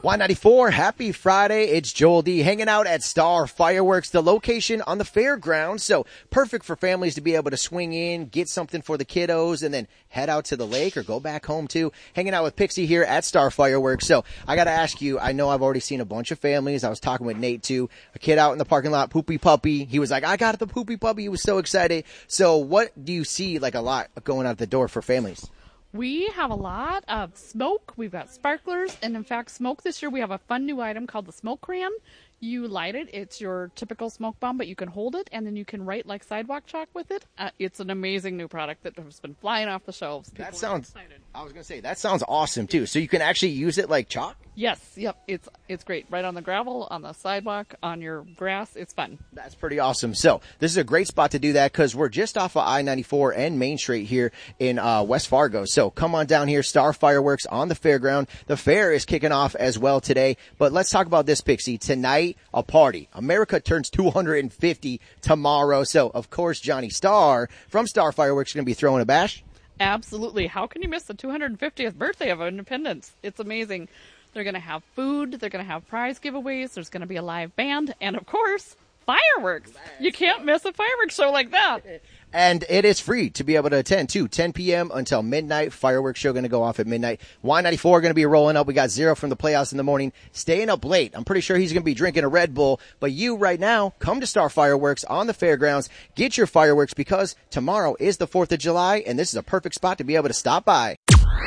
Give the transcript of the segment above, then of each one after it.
Y94, happy Friday. It's Joel D hanging out at Star Fireworks, the location on the fairgrounds. So perfect for families to be able to swing in, get something for the kiddos, and then head out to the lake or go back home too. Hanging out with Pixie here at Star Fireworks. So I got to ask you, I know I've already seen a bunch of families. I was talking with Nate too, a kid out in the parking lot, Poopy Puppy. He was like, I got the Poopy Puppy. He was so excited. So what do you see like a lot going out the door for families? We have a lot of smoke. We've got sparklers. And in fact, smoke this year, we have a fun new item called the Smoke Crayon. You light it. It's your typical smoke bomb, but you can hold it, and then you can write like sidewalk chalk with it. It's an amazing new product that has been flying off the shelves. People That sounds excited. I was going to say, that sounds awesome too. So you can actually use it like chalk? Yes. Yep. It's great. Right on the gravel, on the sidewalk, on your grass. It's fun. That's pretty awesome. So this is a great spot to do that because we're just off of I-94 and Main Street here in West Fargo. So come on down here, Star Fireworks on the fairground. The fair is kicking off as well today. But let's talk about this, Pixie. Tonight, a party. America turns 250 tomorrow. So, of course, Johnny Starr from Star Fireworks is going to be throwing a bash. Absolutely. How can you miss the 250th birthday of independence? It's amazing. They're going to have food. They're going to have prize giveaways. There's going to be a live band. And, of course, fireworks. You can't miss a fireworks show like that. And it is free to be able to attend, too. 10 p.m. until midnight. Fireworks show going to go off at midnight. Y94 going to be rolling up. We got Zero from the Playhouse in the morning. Staying up late. I'm pretty sure he's going to be drinking a Red Bull. But you right now, come to Star Fireworks on the fairgrounds. Get your fireworks because tomorrow is the 4th of July, and this is a perfect spot to be able to stop by.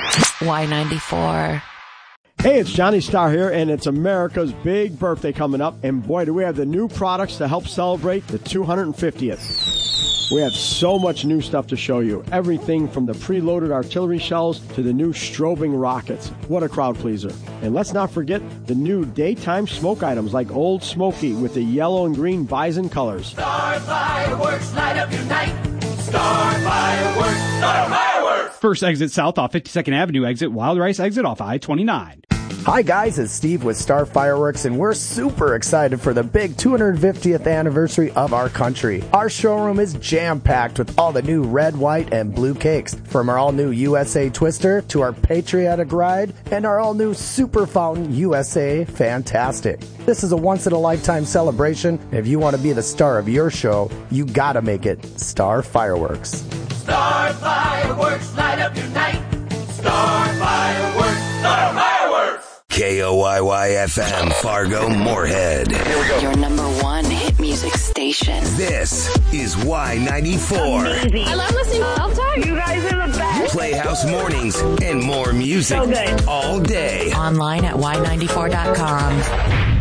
Y94. Hey, it's Johnny Starr here, and it's America's big birthday coming up. And boy, do we have the new products to help celebrate the 250th. We have so much new stuff to show you. Everything from the preloaded artillery shells to the new strobing rockets. What a crowd pleaser. And let's not forget the new daytime smoke items like Old Smoky with the yellow and green bison colors. Star Fireworks, light up your night. Star Fireworks, Star Fireworks. First exit south off 52nd Avenue exit, Wild Rice exit off I-29. Hi guys, it's Steve with Star Fireworks, and we're super excited for the big 250th anniversary of our country. Our showroom is jam-packed with all the new red, white, and blue cakes, from our all-new USA Twister to our Patriotic Ride and our all-new Super Fountain USA Fantastic. This is a once-in-a-lifetime celebration. If you want to be the star of your show, you gotta make it Star Fireworks. Star Fireworks, light up your night. Star Fireworks, Star Fireworks. KOYY-FM, Fargo, Moorhead. Here we go. Your number one hit music station. This is Y94. Amazing. I love listening all the time. You guys are the best. Playhouse Mornings and more music. So good. All day. Online at Y94.com.